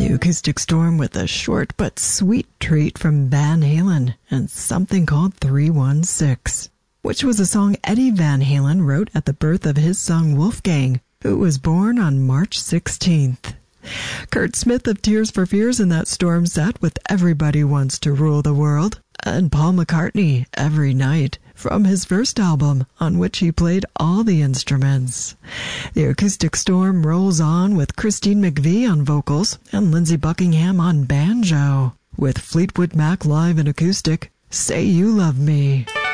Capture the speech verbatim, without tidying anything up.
The Acoustic Storm with a short but sweet treat from Van Halen and something called three one six, which was a song Eddie Van Halen wrote at the birth of his son Wolfgang, who was born on March sixteenth. Kurt Smith of Tears for Fears in that storm set with Everybody Wants to Rule the World, and Paul McCartney, Every Night, from his first album, on which he played all the instruments. The Acoustic Storm rolls on with Christine McVie on vocals and Lindsey Buckingham on banjo, with Fleetwood Mac live and acoustic, Say You Love Me.